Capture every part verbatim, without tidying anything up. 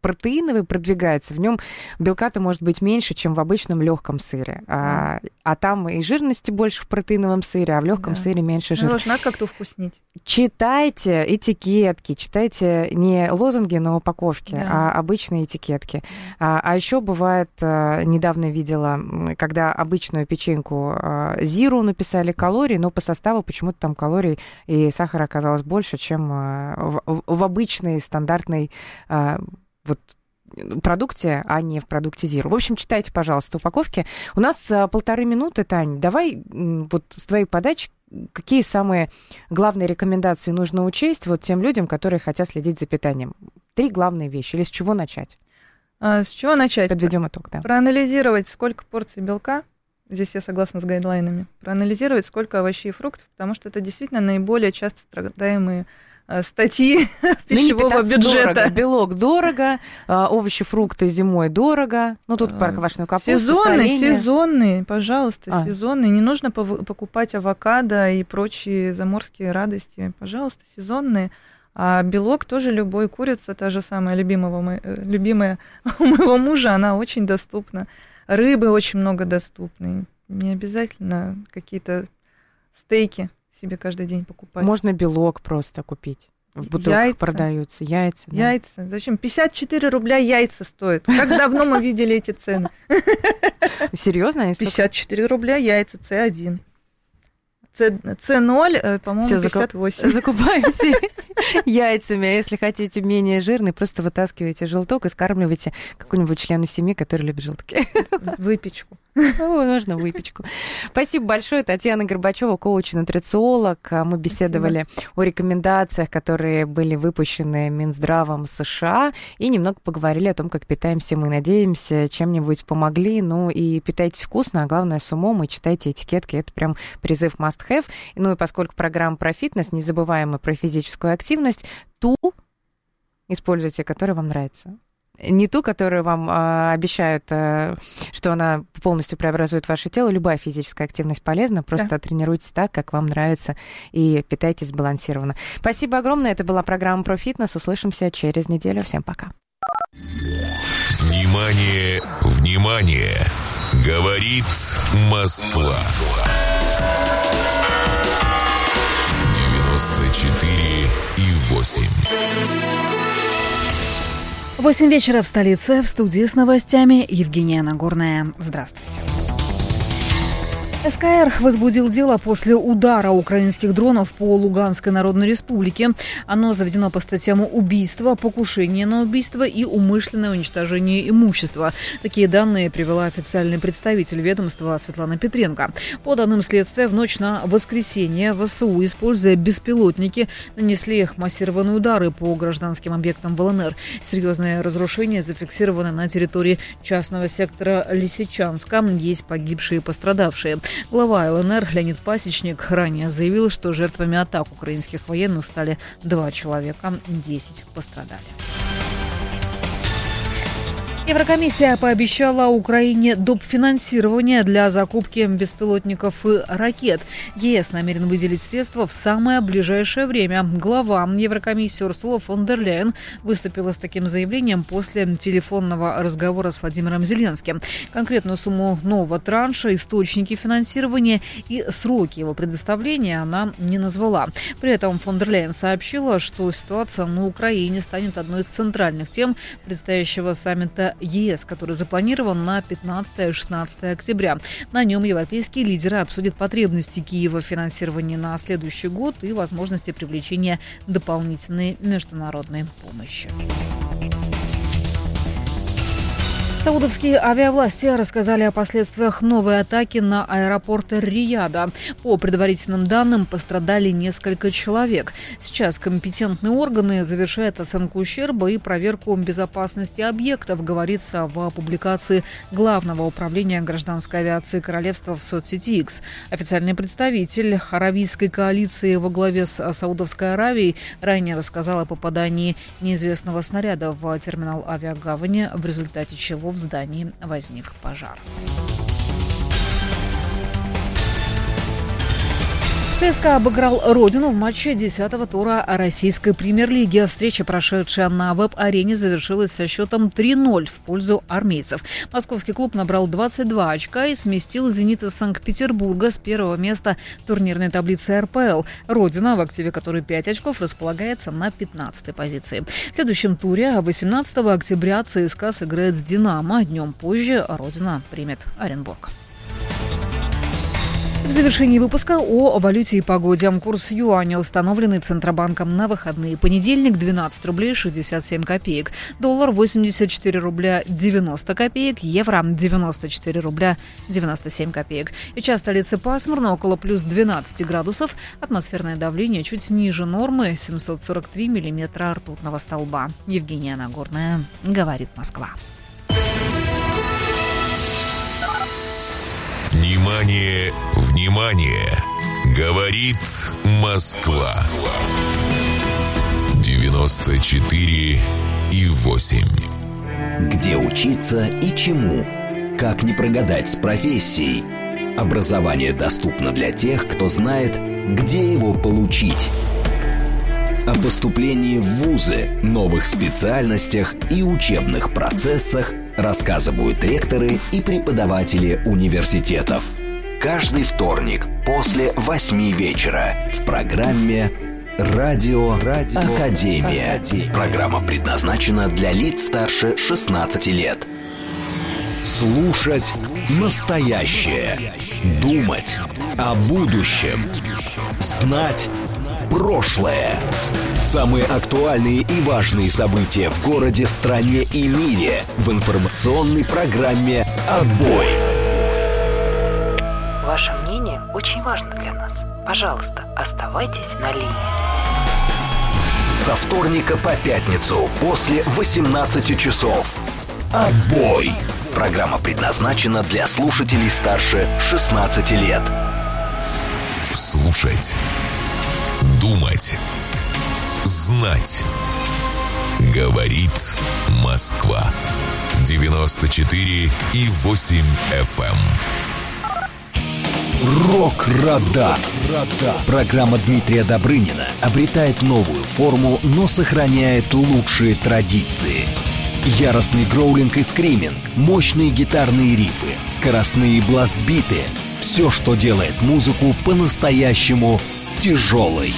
протеиновый продвигается, в нем белка-то может быть меньше, чем в обычном легком сыре. А, а там и жирности больше в протеиновом сыре, а в легком да. сыре меньше жира. Ну, надо как-то вкуснить. Читайте этикетки, читайте не лозунги на упаковке, да. а обычные этикетки. А, а еще бывает, недавно видела, когда обычную печеньку Зиру написали калории, но по составу почему-то там калорий и сахара оказалось больше, чем в, в обычной стандартной вот, продукте, а не в продукте Zero. В общем, читайте, пожалуйста, упаковки. У нас а, полторы минуты, Тань. Давай вот с твоей подачи, какие самые главные рекомендации нужно учесть вот тем людям, которые хотят следить за питанием? Три главные вещи. Или с чего начать? А, с чего начать? Подведем итог, да. Проанализировать, сколько порций белка. Здесь я согласна с гайдлайнами. Проанализировать, сколько овощей и фруктов, потому что это действительно наиболее часто страдаемые статьи пищевого бюджета. Дорого. Белок дорого, овощи, фрукты зимой дорого. Ну, тут про квашеную капусту, сезонный, соленья. сезонный, пожалуйста, а. сезонный. Не нужно покупать авокадо и прочие заморские радости. Пожалуйста, сезонные. А белок тоже любой. Курица, та же самая любимого, любимая у моего мужа, она очень доступна. Рыбы очень много доступны. Не обязательно какие-то стейки себе каждый день покупать. Можно белок просто купить. В бутылках яйца. Продаются. Яйца. Да. Яйца. Зачем? пятьдесят четыре рубля яйца стоят. Как давно мы видели эти цены? Серьезно? пятьдесят четыре рубля яйца С один. С ноль, по-моему, всё, пятьдесят восемь. Закупаемся яйцами. А если хотите менее жирный, просто вытаскивайте желток и скармливайте какому-нибудь члену семьи, который любит желтки. Выпечку. О, нужно выпечку. Спасибо большое. Татьяна Горбачева, коуч-нутрициолог. Мы беседовали Спасибо. О рекомендациях, которые были выпущены Минздравом США, и немного поговорили о том, как питаемся мы. Надеемся, чем-нибудь помогли. Ну и питайтесь вкусно, а главное с умом, и читайте этикетки. Это прям призыв must have. Ну и поскольку программа про фитнес, не забываем и про физическую активность, ту используйте, которая вам нравится. Не ту, которую вам э, обещают, э, что она полностью преобразует ваше тело. Любая физическая активность полезна. Просто да. тренируйтесь так, как вам нравится, и питайтесь сбалансированно. Спасибо огромное. Это была программа про фитнес. Услышимся через неделю. Всем пока. Внимание, внимание! Говорит Москва. девяносто четыре и восемь. Восемь вечера в столице. В студии с новостями Евгения Нагорная. Здравствуйте. СКР возбудил дело после удара украинских дронов по Луганской Народной Республике. Оно заведено по статьям убийства, покушение на убийство и умышленное уничтожение имущества. Такие данные привела официальный представитель ведомства Светлана Петренко. По данным следствия, в ночь на воскресенье ВСУ, используя беспилотники, нанесли массированные удары по гражданским объектам в ЛНР. Серьезные разрушения зафиксированы на территории частного сектора Лисичанска. Есть погибшие и пострадавшие. Глава ЛНР Леонид Пасечник ранее заявил, что жертвами атак украинских военных стали два человека, десять пострадали. Еврокомиссия пообещала Украине доп. Финансирование для закупки беспилотников и ракет. ЕС намерен выделить средства в самое ближайшее время. Глава Еврокомиссии Урсула фон дер Ляйен выступила с таким заявлением после телефонного разговора с Владимиром Зеленским. Конкретную сумму нового транша, источники финансирования и сроки его предоставления она не назвала. При этом фон дер Ляйен сообщила, что ситуация на Украине станет одной из центральных тем предстоящего саммита ЕС, который запланирован на пятнадцатое-шестнадцатое октября. На нем европейские лидеры обсудят потребности Киева в финансировании на следующий год и возможности привлечения дополнительной международной помощи. Саудовские авиавласти рассказали о последствиях новой атаки на аэропорт Рияда. По предварительным данным, пострадали несколько человек. Сейчас компетентные органы завершают оценку ущерба и проверку безопасности объектов, говорится в публикации Главного управления гражданской авиации Королевства в соцсети X. Официальный представитель аравийской коалиции во главе с Саудовской Аравией ранее рассказал о попадании неизвестного снаряда в терминал авиагавани, в результате чего в здании возник пожар. ЦСКА обыграл Родину в матче десятого тура российской премьер-лиги. Встреча, прошедшая на веб-арене, завершилась со счетом три ноль в пользу армейцев. Московский клуб набрал двадцать два очка и сместил «Зенит» из Санкт-Петербурга с первого места турнирной таблицы эр пэ эл. Родина, в активе которой пять очков, располагается на пятнадцатой позиции. В следующем туре, восемнадцатого октября, ЦСКА сыграет с «Динамо». Днем позже Родина примет Оренбург. В завершении выпуска о валюте и погоде. Курс юаня, установленный Центробанком на выходные. Понедельник двенадцать рублей шестьдесят семь копеек. Доллар восемьдесят четыре рубля девяносто копеек. Евро девяносто четыре рубля девяносто семь копеек. Сейчас в столице пасмурно, около плюс двенадцать градусов. Атмосферное давление чуть ниже нормы, семьсот сорок три миллиметра ртутного столба. Евгения Нагорная, говорит Москва. Внимание, внимание! Говорит Москва. девяносто четыре и восемь. Где учиться и чему? Как не прогадать с профессией? Образование доступно для тех, кто знает, где его получить. О поступлении в вузы, новых специальностях и учебных процессах рассказывают ректоры и преподаватели университетов. Каждый вторник после восьми вечера в программе «Радио, Радио Академия». Академия. Программа предназначена для лиц старше шестнадцати лет. Слушать настоящее. Думать о будущем. Знать прошлое. Самые актуальные и важные события в городе, стране и мире в информационной программе «Отбой». Ваше мнение очень важно для нас. Пожалуйста, оставайтесь на линии. Со вторника по пятницу после восемнадцати часов. «Отбой». Программа предназначена для слушателей старше шестнадцати лет. Слушать. Думать. Знать. Говорит Москва. девяносто четыре и восемь эф эм. Рок-радар. Программа Дмитрия Добрынина обретает новую форму, но сохраняет лучшие традиции. Яростный гроулинг и скриминг, мощные гитарные рифы, скоростные бластбиты – все, что делает музыку по-настоящему тяжелой.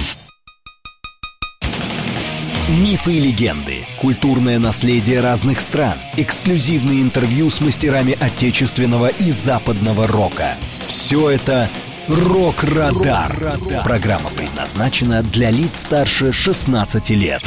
Мифы и легенды, культурное наследие разных стран, эксклюзивные интервью с мастерами отечественного и западного рока. Все это «Рок-радар». Программа предназначена для лиц старше шестнадцати лет.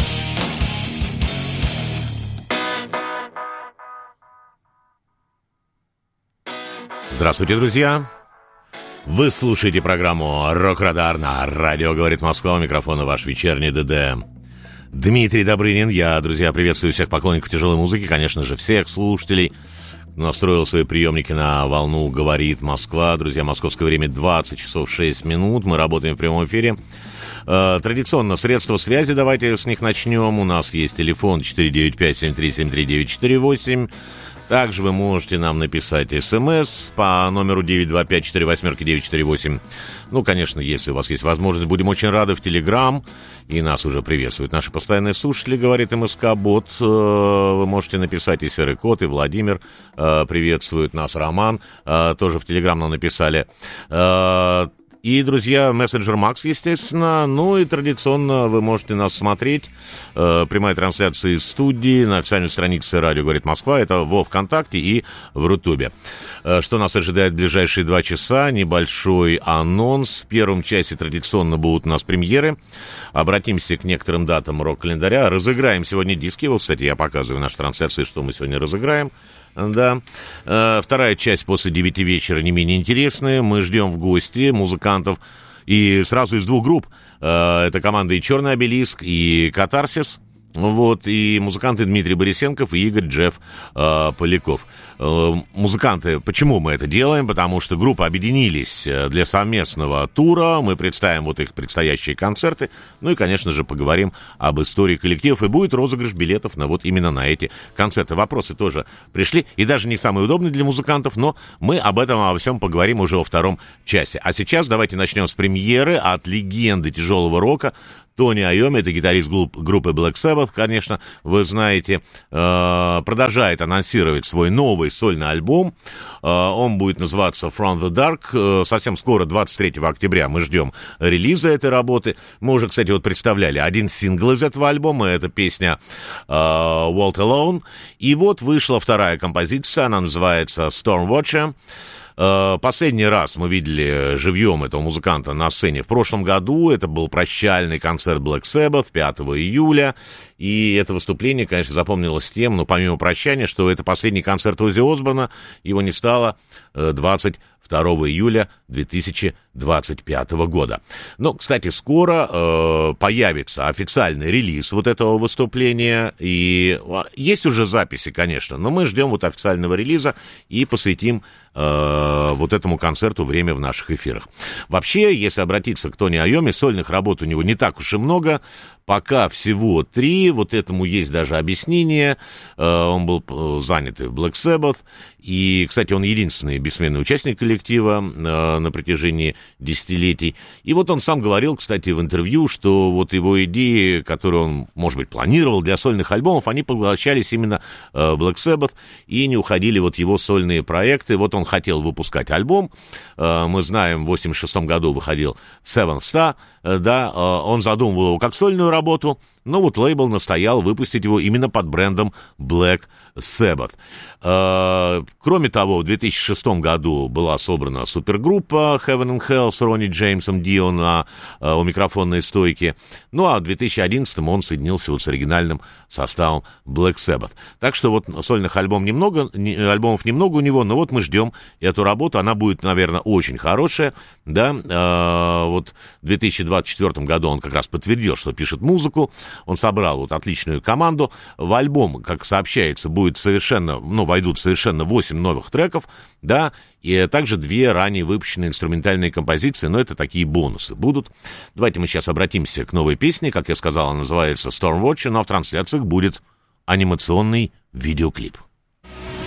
Здравствуйте, друзья! Вы слушаете программу «Рок-радар» на радио «Говорит Москва». У микрофона ваш вечерний ДД Дмитрий Добрынин. Я, друзья, приветствую всех поклонников тяжелой музыки, конечно же, всех слушателей. Настроил свои приемники на волну «Говорит Москва». Друзья, московское время двадцать часов шесть минут. Мы работаем в прямом эфире. Традиционно средства связи, давайте с них начнем. У нас есть телефон четыре девять пять семь три семь три девять четыре восемь. Также вы можете нам написать смс по номеру девять два пять четыре восемь девять четыре восемь. Ну, конечно, если у вас есть возможность, будем очень рады в Телеграм. И нас уже приветствуют наши постоянные слушатели, говорит МСК-бот. Вы можете написать и Серый Кот, и Владимир приветствует нас, Роман. Тоже в Телеграм нам написали. И, друзья, мессенджер Макс, естественно. Ну и традиционно вы можете нас смотреть. Э, прямая трансляция из студии на официальной странице «Радио говорит Москва». Это во ВКонтакте и в Рутубе. Э, что нас ожидает в ближайшие два часа? Небольшой анонс. В первом часе традиционно будут у нас премьеры. Обратимся к некоторым датам рок-календаря. Разыграем сегодня диски. Вот, кстати, я показываю в нашей трансляции, что мы сегодня разыграем. Да. Вторая часть после девяти вечера не менее интересная. Мы ждем в гости музыкантов. И сразу из двух групп. Это команды и «Черный обелиск», и «Катарсис». Вот, и музыканты Дмитрий Борисенков и Игорь Джефф э, Поляков. Э, музыканты, почему мы это делаем? Потому что группы объединились для совместного тура, мы представим вот их предстоящие концерты, ну и, конечно же, поговорим об истории коллективов, и будет розыгрыш билетов на вот именно на эти концерты. Вопросы тоже пришли, и даже не самые удобные для музыкантов, но мы об этом, обо всем поговорим уже во втором часе. А сейчас давайте начнем с премьеры от легенды тяжелого рока Тони Айоми, это гитарист группы Black Sabbath, конечно, вы знаете, э, продолжает анонсировать свой новый сольный альбом. Э, он будет называться From the Dark. Э, совсем скоро, двадцать третьего октября, мы ждем релиза этой работы. Мы уже, кстати, вот представляли один сингл из этого альбома, это песня э, Walk Alone. И вот вышла вторая композиция, она называется Stormwatcher. Последний раз мы видели живьем этого музыканта на сцене в прошлом году. Это был прощальный концерт Black Sabbath пятого июля. И это выступление, конечно, запомнилось тем, ну, помимо прощания, что это последний концерт Оззи Осборна. Его не стало двадцать второго июля две тысячи двадцать пятого года. Но, кстати, скоро э, появится официальный релиз вот этого выступления. И есть уже записи, конечно, но мы ждем вот официального релиза и посвятим э, вот этому концерту время в наших эфирах. Вообще, если обратиться к Тони Айоми, сольных работ у него не так уж и много. Пока всего три, вот этому есть даже объяснение. Он был занят и в Black Sabbath. И, кстати, он единственный бессменный участник коллектива на протяжении десятилетий. И вот он сам говорил, кстати, в интервью, что вот его идеи, которые он, может быть, планировал для сольных альбомов, они поглощались именно Black Sabbath и не уходили вот его сольные проекты. Вот он хотел выпускать альбом. Мы знаем, в восемьдесят шестом году выходил Seventh Star. Да, он задумывал его как сольную работу, но вот лейбл настоял выпустить его именно под брендом Black Sabbath. Кроме того, в две тысячи шестом году была собрана супергруппа Heaven and Hell с Ронни Джеймсом Дио на, у микрофонной стойки. Ну а в две тысячи одиннадцатом он соединился вот с оригинальным составом Black Sabbath. Так что вот сольных альбом немного, альбомов немного у него, но вот мы ждем эту работу. Она будет, наверное, очень хорошая. Да? Вот в две тысячи двадцать четвёртом году он как раз подтвердил, что пишет музыку. Он собрал вот отличную команду. В альбом, как сообщается, будет совершенно, ну, войдут совершенно восемь новых треков, да, и также две ранее выпущенные инструментальные композиции, но это такие бонусы будут. Давайте мы сейчас обратимся к новой песне, как я сказал, она называется Stormwatcher, но в трансляциях будет анимационный видеоклип.